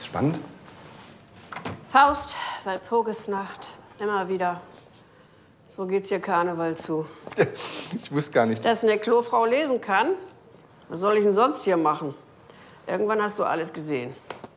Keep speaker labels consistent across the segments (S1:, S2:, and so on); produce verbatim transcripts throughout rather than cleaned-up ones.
S1: Ist spannend?
S2: Faust, Walpurgisnacht, immer wieder. So geht's hier Karneval zu.
S1: Ich wusste gar nicht.
S2: Dass eine Klofrau lesen kann? Was soll ich denn sonst hier machen? Irgendwann hast du alles gesehen.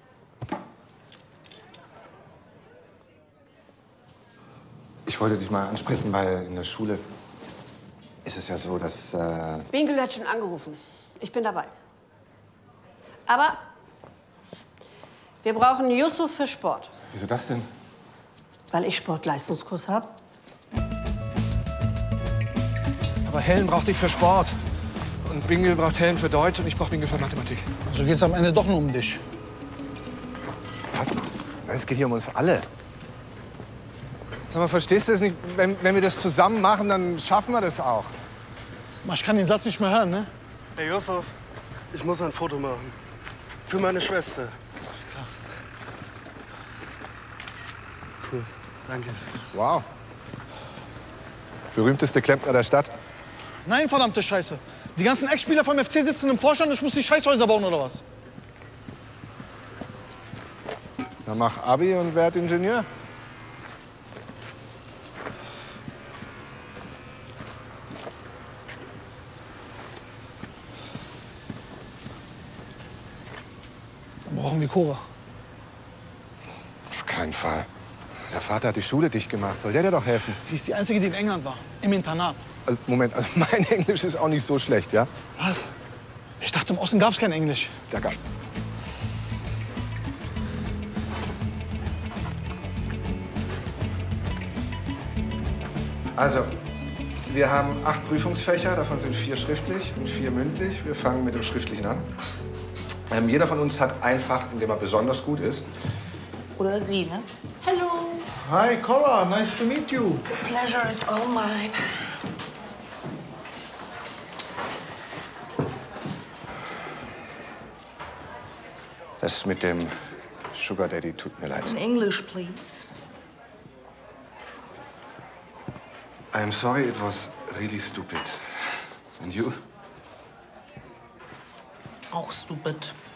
S1: Ich wollte dich mal ansprechen, weil in der Schule ist es ja so, dass... Äh
S2: Bingel hat schon angerufen. Ich bin dabei. Aber wir brauchen Yusuf für Sport.
S1: Wieso das denn?
S2: Weil ich Sportleistungskurs habe.
S3: Aber Helen braucht dich für Sport. Und Bingel braucht Helen für Deutsch und ich brauche Bingel für Mathematik.
S4: Also geht's am Ende doch nur um dich.
S1: Was? Es geht hier um uns alle.
S3: Sag mal, verstehst du das nicht? Wenn, wenn wir das zusammen machen, dann schaffen wir das auch.
S4: Ich kann den Satz nicht mehr hören, ne?
S5: Hey Yusuf, ich muss ein Foto machen. Für meine Schwester.
S4: Klar.
S5: Cool, danke.
S1: Wow. Berühmteste Klempner der Stadt.
S4: Nein, verdammte Scheiße. Die ganzen Ex-Spieler vom F C sitzen im Vorstand und ich muss die Scheißhäuser bauen, oder was?
S1: Dann mach Abi und werd Ingenieur.
S4: Dann brauchen wir Cora.
S1: Auf keinen Fall. Der Vater hat die Schule dicht gemacht. Soll der dir doch helfen?
S4: Sie ist die Einzige, die in England war. Im Internat.
S1: Also, Moment, also mein Englisch ist auch nicht so schlecht, ja?
S4: Was? Ich dachte, im Osten gab's kein Englisch.
S1: Da gab... Also, wir haben acht Prüfungsfächer, davon sind vier schriftlich und vier mündlich. Wir fangen mit dem Schriftlichen an. Ähm, jeder von uns hat ein Fach, in dem er besonders gut ist.
S6: Oder sie, ne?
S2: Hallo.
S4: Hi, Cora. Nice to meet you.
S6: The pleasure is all mine.
S1: Das mit dem Sugar Daddy tut mir leid.
S6: In English, please.
S1: I'm sorry, it was really stupid. And you?
S6: Auch stupid.